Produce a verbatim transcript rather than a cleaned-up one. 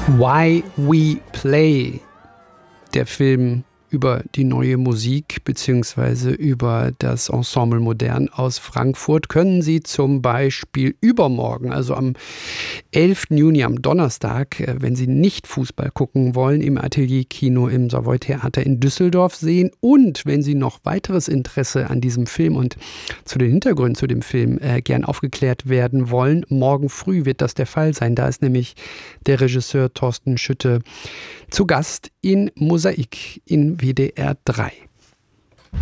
Why We Play, der Film über die neue Musik bzw. über das Ensemble Modern aus Frankfurt, können Sie zum Beispiel übermorgen, also am elften Juni, am Donnerstag, wenn Sie nicht Fußball gucken wollen, im Atelier-Kino im Savoy-Theater in Düsseldorf sehen. Und wenn Sie noch weiteres Interesse an diesem Film und zu den Hintergründen zu dem Film äh, gern aufgeklärt werden wollen, morgen früh wird das der Fall sein. Da ist nämlich der Regisseur Thorsten Schütte zu Gast in Mosaik in W D R drei.